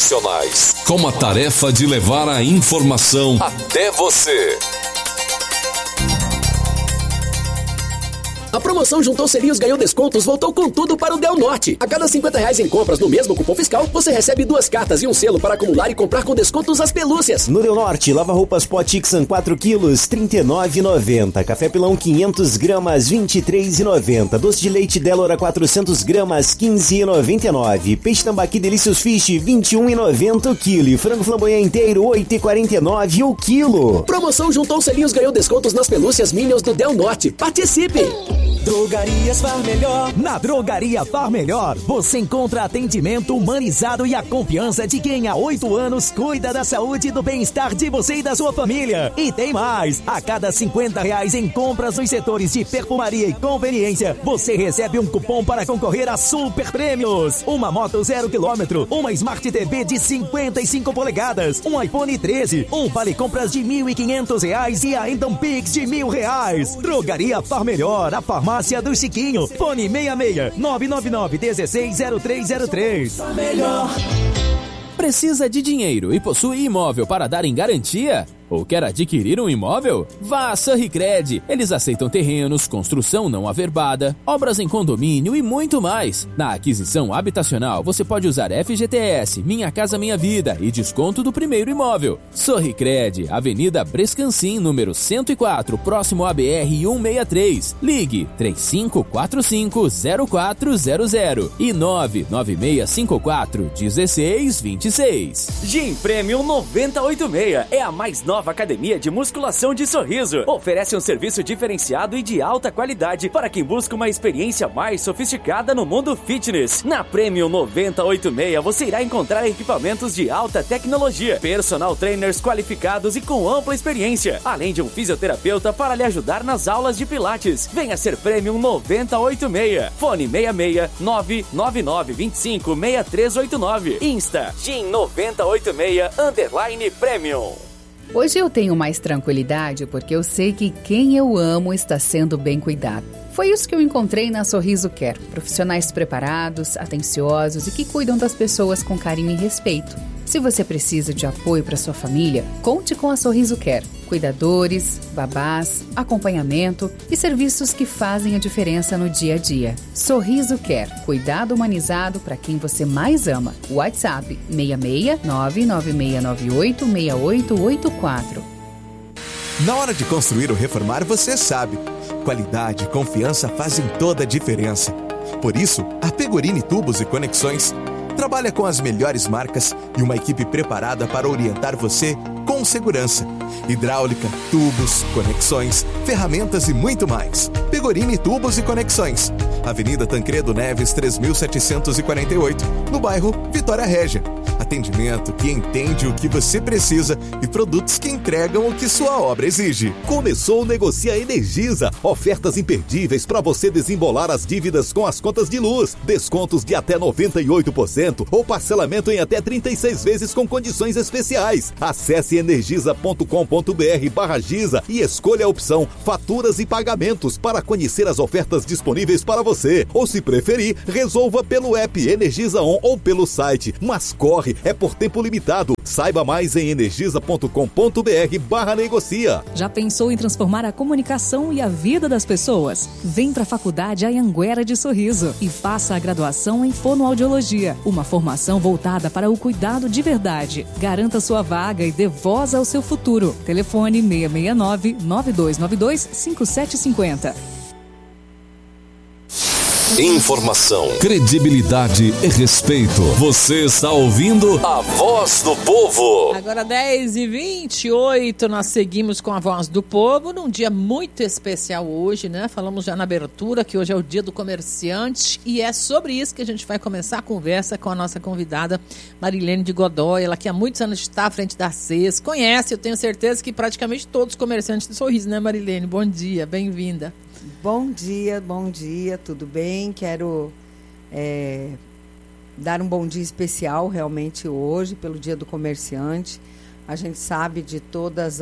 profissionais com a tarefa de levar a informação até você. A promoção Juntou Selinhos Ganhou Descontos voltou com tudo para o Del Norte. A cada R$50 em compras no mesmo cupom fiscal, você recebe 2 cartas e um selo para acumular e comprar com descontos as pelúcias. No Del Norte, lava-roupas Pó Tixan 4 quilos, R$ 39,90. Café Pilão 500 gramas, R$ 23,90. Doce de leite Delora 400 gramas, R$ 15,99. Peixe Tambaqui Delicious Fish, R$ 21,90 o quilo. Frango flamboyant inteiro, R$ 8,49 o quilo. Promoção Juntou Selinhos Ganhou Descontos nas pelúcias Minions do Del Norte. Participe! Drogarias Far Melhor. Na Drogaria Far Melhor, você encontra atendimento humanizado e a confiança de quem há 8 anos cuida da saúde e do bem-estar de você e da sua família. E tem mais! A cada R$50 em compras nos setores de perfumaria e conveniência, você recebe um cupom para concorrer a super prêmios. Uma moto 0 km, uma Smart TV de 55 polegadas, um iPhone 13, um vale compras de R$1.500 e ainda um Pix de R$1.000. Drogaria Far Melhor, a farmácia do Chiquinho. Fone 66 999 160303. Melhor. Precisa de dinheiro e possui imóvel para dar em garantia? Ou quer adquirir um imóvel? Vá a Sorricred. Eles aceitam terrenos, construção não averbada, obras em condomínio e muito mais. Na aquisição habitacional, você pode usar FGTS, Minha Casa Minha Vida e desconto do primeiro imóvel. Sorricred, Avenida Brescancim, número 104, próximo à BR-163. Ligue 3545-0400 e 99654-1626. Gym Premium 9086 é a mais nova academia de musculação de Sorriso. Oferece um serviço diferenciado e de alta qualidade para quem busca uma experiência mais sofisticada no mundo fitness. Na Premium 9086 você irá encontrar equipamentos de alta tecnologia, personal trainers qualificados e com ampla experiência, além de um fisioterapeuta para lhe ajudar nas aulas de pilates. Venha ser Premium 9086. Fone 66 999 25 6389. Insta Gym 9086 _Premium. Hoje eu tenho mais tranquilidade porque eu sei que quem eu amo está sendo bem cuidado. Foi isso que eu encontrei na Sorriso Care. Profissionais preparados, atenciosos e que cuidam das pessoas com carinho e respeito. Se você precisa de apoio para sua família, conte com a Sorriso Care. Cuidadores, babás, acompanhamento e serviços que fazem a diferença no dia a dia. Sorriso Care. Cuidado humanizado para quem você mais ama. WhatsApp 66 99698 6884. Na hora de construir ou reformar, você sabe. Qualidade e confiança fazem toda a diferença. Por isso, a Pegorini Tubos e Conexões trabalha com as melhores marcas e uma equipe preparada para orientar você com segurança. Hidráulica, tubos, conexões, ferramentas e muito mais. Pegorini Tubos e Conexões. Avenida Tancredo Neves, 3748, no bairro Vitória Régia. Atendimento que entende o que você precisa e produtos que entregam o que sua obra exige. Começou o Negocia Energisa. Ofertas imperdíveis para você desembolar as dívidas com as contas de luz. Descontos de até 98% ou parcelamento em até 36 vezes com condições especiais. Acesse energisa.com.br/giza e escolha a opção Faturas e Pagamentos para conhecer as ofertas disponíveis para você. Ou se preferir, resolva pelo app Energisa On ou pelo site. Mas corre, é por tempo limitado. Saiba mais em energisa.com.br/negocia. Já pensou em transformar a comunicação e a vida das pessoas? Vem para a Faculdade Anhanguera de Sorriso e faça a graduação em Fonoaudiologia, uma formação voltada para o cuidado de verdade. Garanta sua vaga e dê voz ao seu futuro. Telefone 669 9292 5750. Informação, credibilidade e respeito. Você está ouvindo a Voz do Povo. Agora 10h28, nós seguimos com a Voz do Povo num dia muito especial hoje, né? Falamos já na abertura que hoje é o Dia do Comerciante e é sobre isso que a gente vai começar a conversa com a nossa convidada Marilene de Godoy. Ela que há muitos anos está à frente da CES, conhece, eu tenho certeza que praticamente todos os comerciantes de Sorriso, né, Marilene? Bom dia, bem-vinda. Bom dia, tudo bem? Quero dar um bom dia especial realmente hoje, pelo Dia do Comerciante. A gente sabe de todas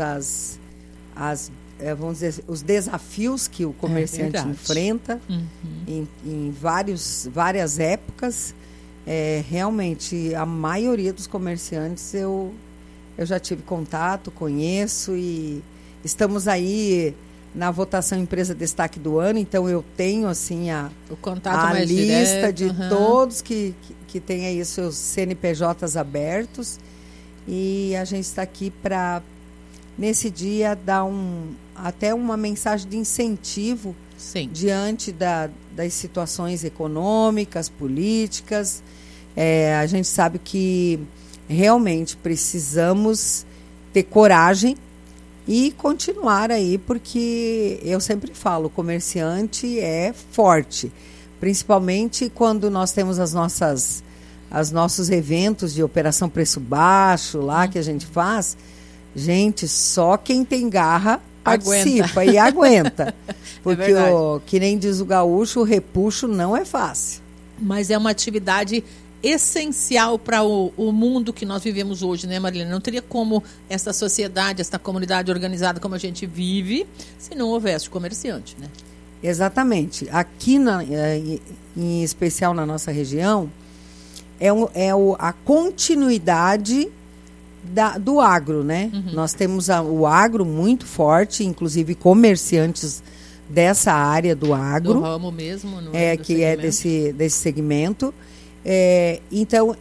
vamos dizer, os desafios que o comerciante enfrenta em várias épocas. realmente, a maioria dos comerciantes eu já tive contato, conheço, e estamos aí na votação Empresa Destaque do Ano, então eu tenho assim o contato mais lista direto, de todos que têm aí os seus CNPJs abertos, e a gente está aqui para, nesse dia, dar até uma mensagem de incentivo. Sim. Diante das situações econômicas, políticas. A gente sabe que realmente precisamos ter coragem e continuar aí, porque eu sempre falo, o comerciante é forte, principalmente quando nós temos os nossos eventos de Operação Preço Baixo lá que a gente faz. Gente, só quem tem garra participa e aguenta. Porque, que nem diz o gaúcho, o repuxo não é fácil. Mas é uma atividade essencial para o mundo que nós vivemos hoje, né, Marilene? Não teria como essa sociedade, essa comunidade organizada como a gente vive, se não houvesse comerciante, né? Exatamente. Aqui, em especial na nossa região, a continuidade do agro, né? Uhum. Nós temos o agro muito forte, inclusive comerciantes dessa área do agro. Do ramo mesmo, que é desse segmento. Então,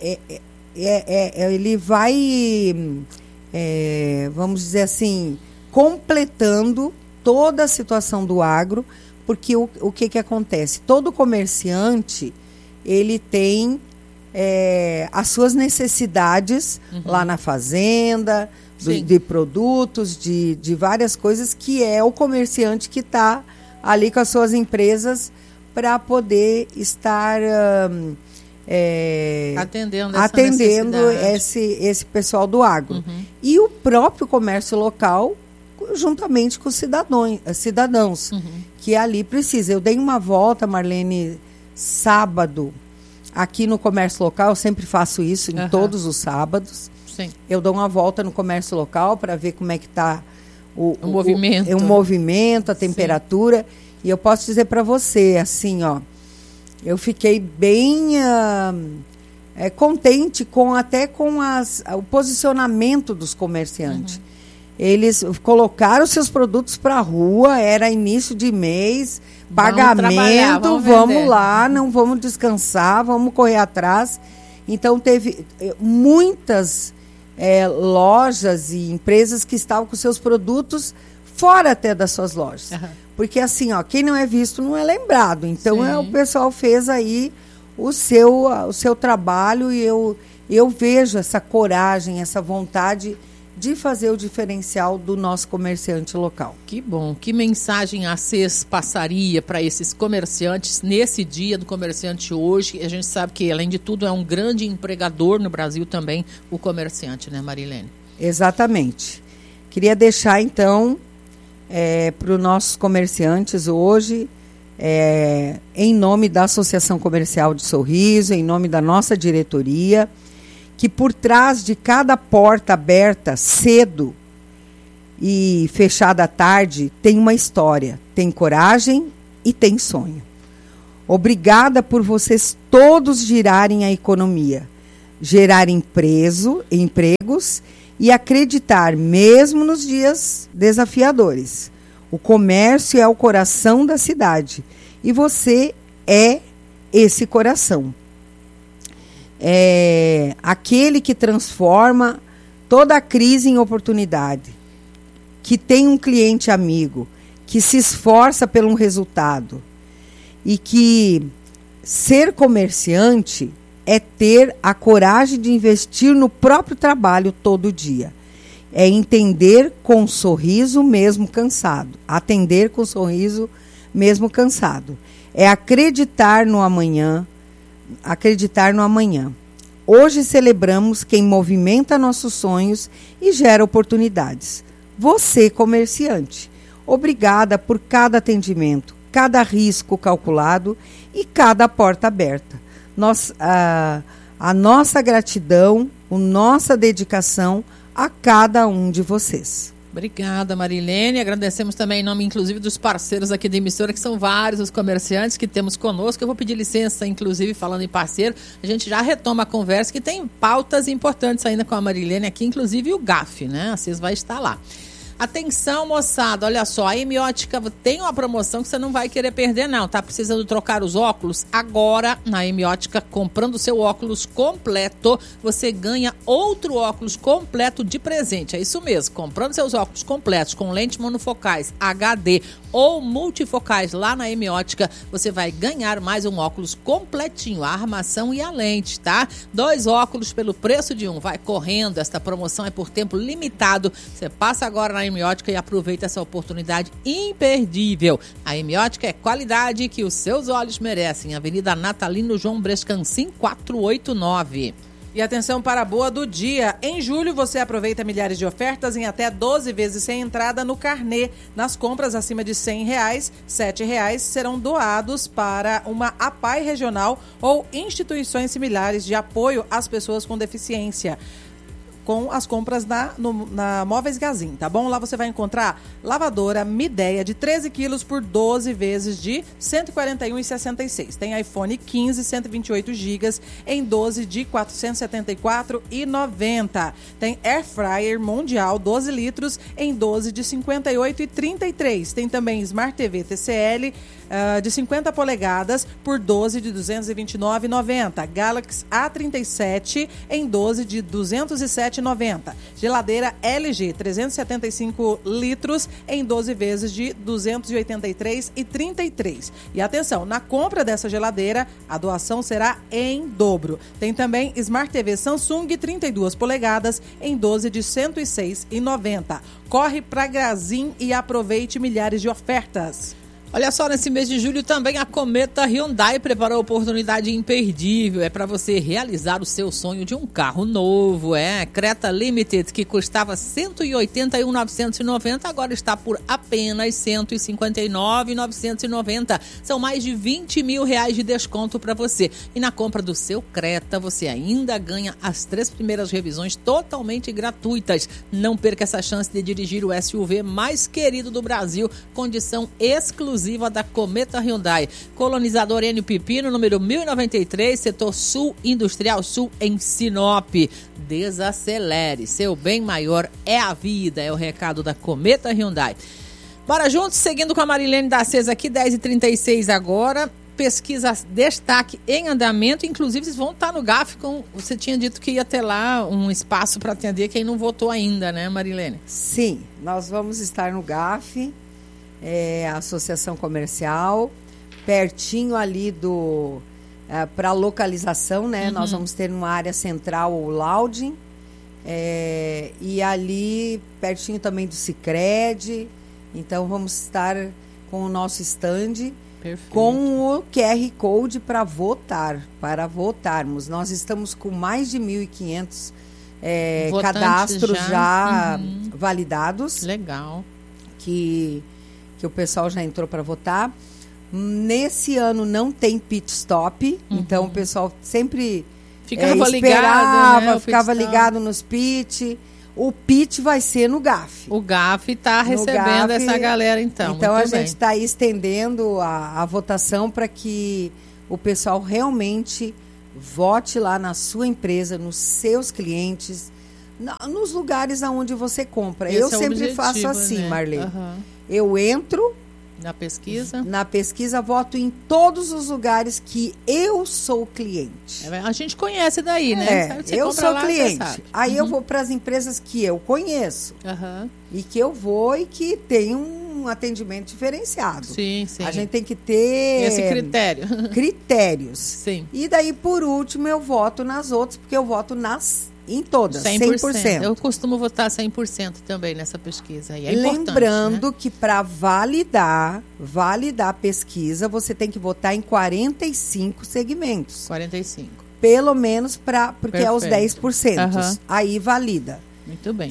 ele vai, vamos dizer assim, completando toda a situação do agro, porque o que acontece? Todo comerciante, ele tem as suas necessidades lá na fazenda, de produtos, de várias coisas, que é o comerciante que está ali com as suas empresas para poder estar atendendo esse pessoal do agro. Uhum. E o próprio comércio local, juntamente com os cidadãos que ali precisa. Eu dei uma volta, Marlene, sábado, aqui no comércio local. Eu sempre faço isso em todos os sábados. Sim. Eu dou uma volta no comércio local para ver como é que está o movimento, a temperatura. Sim. E eu posso dizer para você, assim, eu fiquei bem contente com o posicionamento dos comerciantes. Uhum. Eles colocaram seus produtos para a rua, era início de mês, pagamento, vamos lá, não vamos descansar, vamos correr atrás. Então, teve muitas lojas e empresas que estavam com seus produtos fora até das suas lojas. Uhum. Porque, assim, quem não é visto não é lembrado. Então, o pessoal fez aí o seu trabalho, e eu vejo essa coragem, essa vontade de fazer o diferencial do nosso comerciante local. Que bom. Que mensagem a CES passaria para esses comerciantes nesse dia do comerciante hoje? A gente sabe que, além de tudo, é um grande empregador no Brasil também, o comerciante, né, Marilene? Exatamente. Queria deixar, então, para os nossos comerciantes hoje, em nome da Associação Comercial de Sorriso, em nome da nossa diretoria, que por trás de cada porta aberta cedo e fechada à tarde tem uma história, tem coragem e tem sonho. Obrigada por vocês todos girarem a economia, gerar empregos e acreditar mesmo nos dias desafiadores. O comércio é o coração da cidade e você é esse coração. Aquele que transforma toda a crise em oportunidade, que tem um cliente amigo, que se esforça por um resultado, e que ser comerciante é ter a coragem de investir no próprio trabalho todo dia. É entender com um sorriso mesmo cansado, atender com um sorriso mesmo cansado. É acreditar no amanhã. Hoje celebramos quem movimenta nossos sonhos e gera oportunidades. Você, comerciante, obrigada por cada atendimento, cada risco calculado e cada porta aberta. A nossa gratidão, a nossa dedicação a cada um de vocês. Obrigada, Marilene. Agradecemos também em nome, inclusive, dos parceiros aqui da emissora, que são vários os comerciantes que temos conosco. Eu vou pedir licença, inclusive, falando em parceiro, a gente já retoma a conversa, que tem pautas importantes ainda com a Marilene aqui, inclusive o GAF, né? A CIS vai estar lá. Atenção, moçada, olha só, a M-Ótica tem uma promoção que você não vai querer perder, não. Tá precisando trocar os óculos? Agora, na M-Ótica, comprando o seu óculos completo, você ganha outro óculos completo de presente. É isso mesmo, comprando seus óculos completos com lentes monofocais, HD ou multifocais lá na M-Ótica, você vai ganhar mais um óculos completinho, a armação e a lente, tá? 2 óculos pelo preço de um. Vai correndo, esta promoção é por tempo limitado. Você passa agora na M-Ótica e aproveita essa oportunidade imperdível. A M-Ótica é qualidade que os seus olhos merecem. Avenida Natalino João Brescancin, 489. E atenção para a boa do dia. Em julho, você aproveita milhares de ofertas em até 12 vezes sem entrada no carnê. Nas compras acima de R$100, R$7 serão doados para uma APAI regional ou instituições similares de apoio às pessoas com deficiência, com as compras na Móveis Gazin, tá bom? Lá você vai encontrar lavadora Midea de 13 quilos por 12 vezes de R$ 141,66. Tem iPhone 15, 128 gigas em 12 de R$ 474,90. Tem Air Fryer Mundial 12 litros em 12 de R$ 58,33. Tem também Smart TV TCL de 50 polegadas por 12 de R$ 229,90. Galaxy A37 em 12 de R$ 207,90. Geladeira LG 375 litros em 12 vezes de R$ 283,33. E atenção, na compra dessa geladeira, a doação será em dobro. Tem também Smart TV Samsung 32 polegadas em 12 de R$ 106,90. Corre para Gazin e aproveite milhares de ofertas. Olha só, nesse mês de julho também a Cometa Hyundai preparou oportunidade imperdível. É para você realizar o seu sonho de um carro novo. Creta Limited, que custava R$ 181.990, agora está por apenas R$ 159.990. São mais de R$20 mil de desconto para você. E na compra do seu Creta, você ainda ganha as 3 primeiras revisões totalmente gratuitas. Não perca essa chance de dirigir o SUV mais querido do Brasil, condição exclusiva da Cometa Hyundai. Colonizador Enio Pipino, número 1093, setor sul, Industrial Sul, em Sinop. Desacelere, seu bem maior é a vida, é o recado da Cometa Hyundai. Bora juntos, seguindo com a Marilene da CES aqui, 10h36 agora. Pesquisa destaque em andamento, inclusive vocês vão estar no GAF, você tinha dito que ia ter lá um espaço para atender quem não votou ainda, né, Marilene? Sim, nós vamos estar no GAF, a Associação Comercial, pertinho ali para localização, né? Nós vamos ter uma área central, o louding, e ali pertinho também do Sicredi. Então vamos estar com o nosso stand. Perfeito. Com o QR Code para votarmos. Nós estamos com mais de 1.500 cadastros já validados. Legal. Que o pessoal já entrou para votar. Nesse ano não tem pit stop, então o pessoal sempre ficava ligado, né? Ficava ligado nos pit. O pit vai ser no GAF. O GAF está recebendo essa galera, então. Então a gente está aí estendendo a votação para que o pessoal realmente vote lá na sua empresa, nos seus clientes, nos lugares aonde você compra. Eu sempre faço assim, né, Marlene? Eu entro na pesquisa, voto em todos os lugares que eu sou cliente. A gente conhece daí, né? Eu sou cliente. Aí eu vou para as empresas que eu conheço. E que eu vou e que tem um atendimento diferenciado. Sim, sim. A gente tem que ter esse critério. Critérios. Sim. E daí, por último, eu voto nas outras, porque eu voto em todas, 100%. Eu costumo votar 100% também nessa pesquisa. E é importante, lembrando, né, que para validar a pesquisa, você tem que votar em 45 segmentos. 45. Pelo menos porque é os 10%. Aí valida. Muito bem.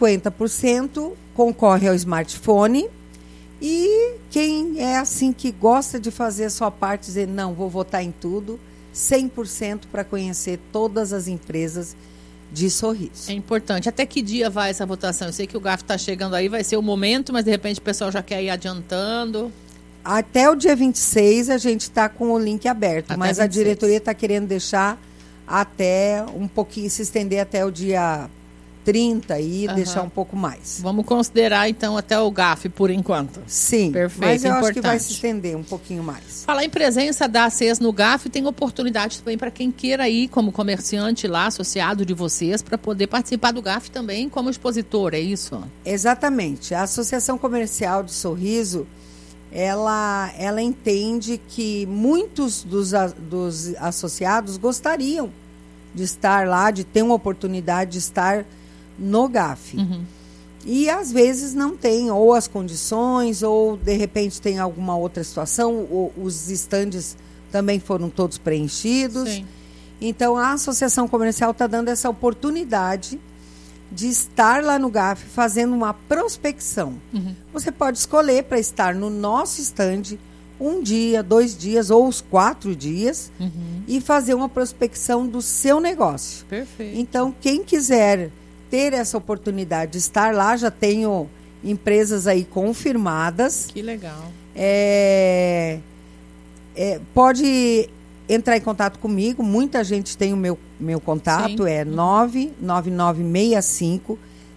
50% concorre ao smartphone. E quem é assim que gosta de fazer a sua parte, dizer, não, vou votar em tudo, 100% para conhecer todas as empresas de Sorriso. É importante. Até que dia vai essa votação? Eu sei que o GAF está chegando aí, vai ser o momento, mas de repente o pessoal já quer ir adiantando. Até o dia 26 a gente está com o link aberto, Até mas 26. a diretoria está querendo deixar até um pouquinho, se estender até o dia 30 e deixar um pouco mais. Vamos considerar, então, até o GAF, por enquanto. Sim, perfeito, mas eu importante. acho que vai se estender um pouquinho mais. Falar em presença da ACES no GAF, tem oportunidade também para quem queira ir como comerciante lá, associado de vocês, para poder participar do GAF também como expositor, é isso? Exatamente. A Associação Comercial de Sorriso, ela entende que muitos dos associados gostariam de estar lá, de ter uma oportunidade de estar no GAF. E às vezes não tem ou as condições, ou de repente tem alguma outra situação, ou os estandes também foram todos preenchidos. Sim. Então a Associação Comercial está dando essa oportunidade de estar lá no GAF fazendo uma prospecção. Você pode escolher para estar no nosso estande 1 dia, 2 dias ou os 4 dias e fazer uma prospecção do seu negócio. Perfeito. Então, quem quiser ter essa oportunidade de estar lá, já tenho empresas aí confirmadas. Que legal. Pode entrar em contato comigo, muita gente tem o meu contato, é 99965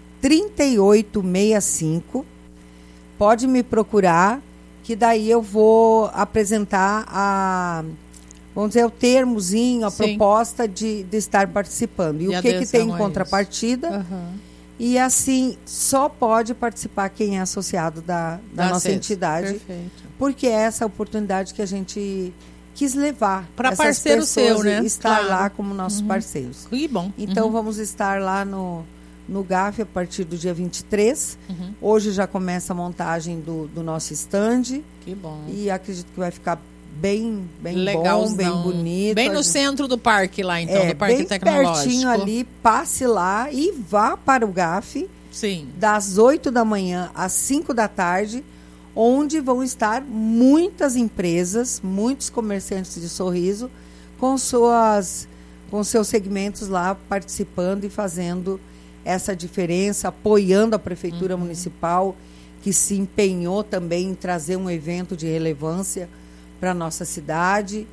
3865. Pode me procurar, que daí eu vou apresentar vamos dizer, o termozinho, a proposta de estar participando. E o que tem em contrapartida. E assim, só pode participar quem é associado da nossa entidade. Perfeito. Porque é essa oportunidade que a gente quis levar para parceiro seu, né? Estar lá como nossos parceiros. Que bom. Então vamos estar lá no GAF a partir do dia 23. Hoje já começa a montagem do nosso estande. Que bom. E acredito que vai ficar bem legal, bom, bem bonito. Bem no centro do parque lá, então, do Parque bem Tecnológico. Pertinho ali, passe lá e vá para o GAF. Sim. Das 8 da manhã às 5 da tarde, onde vão estar muitas empresas, muitos comerciantes de Sorriso, com seus segmentos lá participando e fazendo essa diferença, apoiando a Prefeitura Municipal, que se empenhou também em trazer um evento de relevância para a nossa cidade.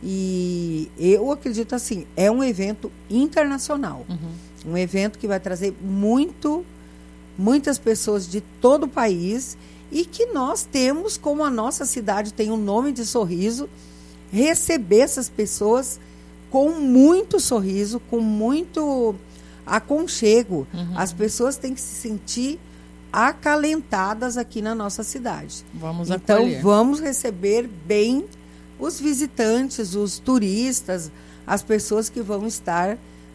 E eu acredito assim, é um evento internacional. Um evento que vai trazer muitas pessoas de todo o país e que nós temos, como a nossa cidade tem o nome de Sorriso, receber essas pessoas com muito sorriso, com muito aconchego. As pessoas têm que se sentir acalentadas aqui na nossa cidade. Então, vamos receber bem os visitantes, os turistas, as pessoas que vão estar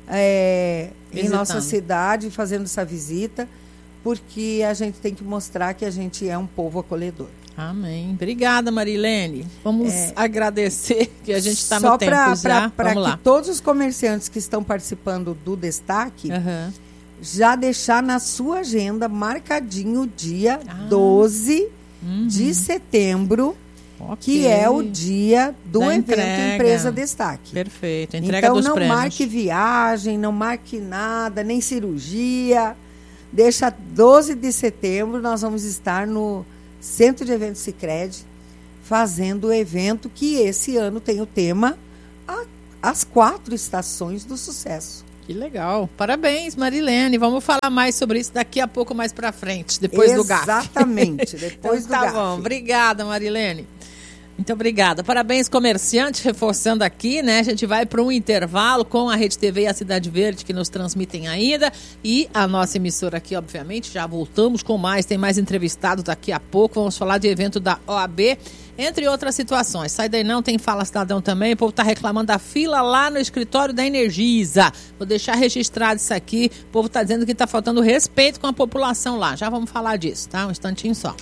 em nossa cidade fazendo essa visita, porque a gente tem que mostrar que a gente é um povo acolhedor. Amém. Obrigada, Marilene. Vamos agradecer que a gente está no tempo já. Para que todos os comerciantes que estão participando do destaque já deixar na sua agenda marcadinho o dia 12 de setembro, que é o dia do evento Empresa Destaque. Perfeito. Entrega então, dos prêmios. Não marque viagem, não marque nada, nem cirurgia. Deixa 12 de setembro, nós vamos estar no Centro de Eventos Sicredi, fazendo o evento que esse ano tem o tema As 4 Estações do Sucesso. Que legal. Parabéns, Marilene. Vamos falar mais sobre isso daqui a pouco mais para frente, depois do GAF. Exatamente, depois do GAF. Tá bom. Obrigada, Marilene. Muito obrigada. Parabéns, comerciante, reforçando aqui, né? A gente vai para um intervalo com a Rede TV e a Cidade Verde, que nos transmitem ainda. E a nossa emissora aqui, obviamente, já voltamos com mais. Tem mais entrevistados daqui a pouco. Vamos falar de evento da OAB, entre outras situações. Sai daí não, tem Fala Cidadão também. O povo está reclamando da fila lá no escritório da Energisa. Vou deixar registrado isso aqui. O povo está dizendo que está faltando respeito com a população lá. Já vamos falar disso, tá? Um instantinho só.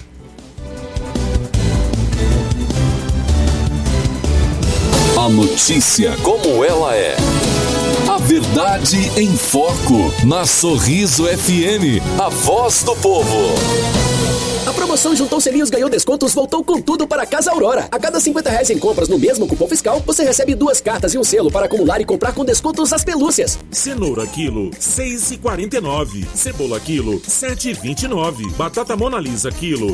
A notícia como ela é. A verdade em foco. Na Sorriso FM, a voz do povo. A promoção Juntou Selinhos Ganhou Descontos voltou com tudo para Casa Aurora. A cada R$50 em compras no mesmo cupom fiscal, você recebe 2 cartas e um selo para acumular e comprar com descontos às pelúcias. Cenoura quilo, R$6,49. Cebola quilo, R$7,29. Batata Mona Lisa quilo,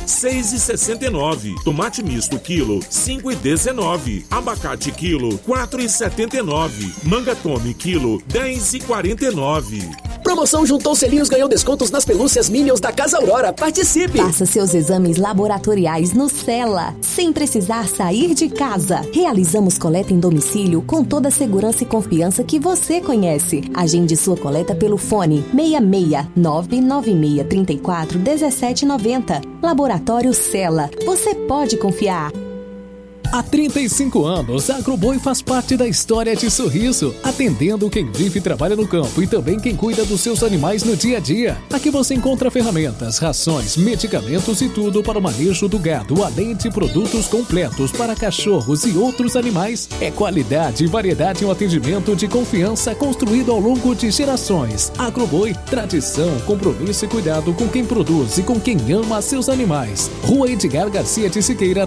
R$6,69. Tomate misto quilo, R$5,19. Abacate quilo, R$4,79. Manga tome quilo, R$10,49. Promoção Juntou Selinhos Ganhou Descontos nas pelúcias Minions da Casa Aurora. Participe! Faça seus exames laboratoriais no Cela, sem precisar sair de casa. Realizamos coleta em domicílio com toda a segurança e confiança que você conhece. Agende sua coleta pelo fone 66 996 34 1790. Laboratório Cela. Você pode confiar. Há 35 anos, a Agroboi faz parte da história de Sorriso, atendendo quem vive e trabalha no campo e também quem cuida dos seus animais no dia a dia. Aqui você encontra ferramentas, rações, medicamentos e tudo para o manejo do gado, além de produtos completos para cachorros e outros animais. É qualidade e variedade em um atendimento de confiança construído ao longo de gerações. Agroboi, tradição, compromisso e cuidado com quem produz e com quem ama seus animais. Rua Edgar Garcia de Siqueira,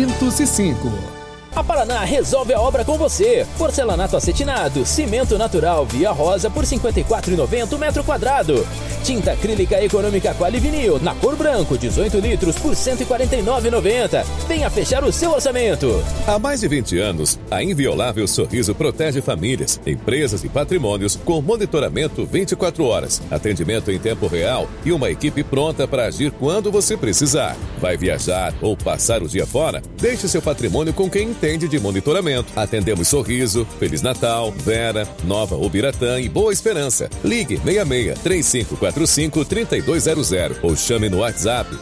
305. A Paraná resolve a obra com você. Porcelanato acetinado, cimento natural Via Rosa por R$ 54,90 o metro quadrado. Tinta acrílica econômica Quali Vinil, na cor branco, 18 litros por R$ 149,90. Venha fechar o seu orçamento. Há mais de 20 anos, a Inviolável Sorriso protege famílias, empresas e patrimônios com monitoramento 24 horas, atendimento em tempo real e uma equipe pronta para agir quando você precisar. Vai viajar ou passar o dia fora? Deixe seu patrimônio com quem entende de monitoramento. Atendemos Sorriso, Feliz Natal, Vera, Nova Ubiratã e Boa Esperança. Ligue 66 3545 3200 ou chame no WhatsApp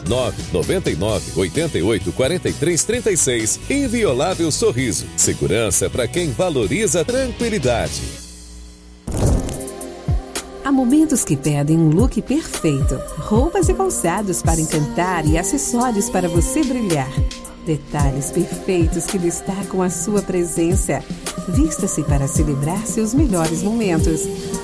999 88 43 36. Inviolável Sorriso. Segurança para quem valoriza a tranquilidade. Há momentos que pedem um look perfeito. Roupas e calçados para encantar e acessórios para você brilhar. Detalhes perfeitos que destacam a sua presença. Vista-se para celebrar seus melhores momentos.